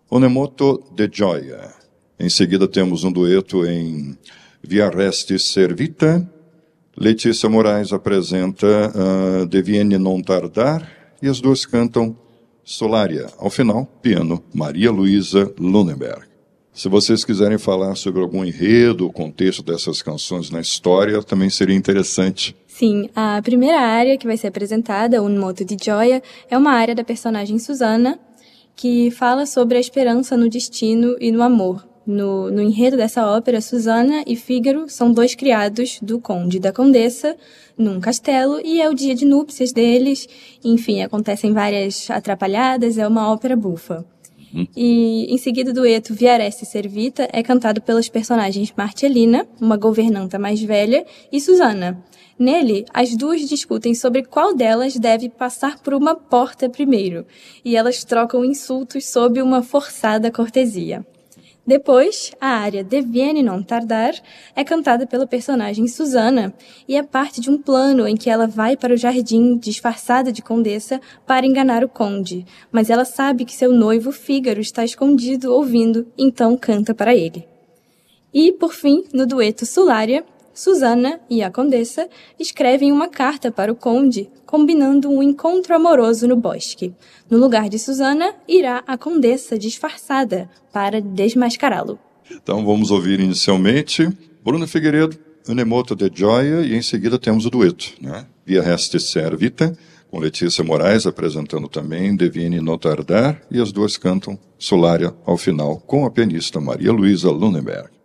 Onemoto de Gioia. Em seguida temos um dueto em Via Resti Servita. Letícia Moraes apresenta Deviene Non Tardar e as duas cantam Solaria. Ao final, piano, Maria Luísa Lunenberg. Se vocês quiserem falar sobre algum enredo, o contexto dessas canções na história, também seria interessante. Sim, a primeira área que vai ser apresentada, Onemoto de Gioia, é uma área da personagem Susana, que fala sobre a esperança no destino e no amor. No enredo dessa ópera, Susana e Fígaro são dois criados do conde e da condessa num castelo e é o dia de núpcias deles. Enfim, acontecem várias atrapalhadas, é uma ópera bufa. E em seguida o dueto Via Resti Servita é cantado pelas personagens Marcellina, uma governanta mais velha, e Susana. Nele, as duas discutem sobre qual delas deve passar por uma porta primeiro, e elas trocam insultos sob uma forçada cortesia. Depois, a área Deviene Non Tardar é cantada pela personagem Susana e é parte de um plano em que ela vai para o jardim disfarçada de condessa para enganar o conde, mas ela sabe que seu noivo Fígaro está escondido ouvindo, então canta para ele. E, por fim, no dueto Solaria, Susana e a condessa escrevem uma carta para o conde, combinando um encontro amoroso no bosque. No lugar de Susana, irá a condessa disfarçada para desmascará-lo. Então vamos ouvir inicialmente Bruno Figueiredo, Onemoto de Gioia, e em seguida temos o dueto, né? Via Resti Servita, com Letícia Moraes apresentando também Deviene Non Tardar, e as duas cantam Solaria ao final, com a pianista Maria Luísa Lunenberg.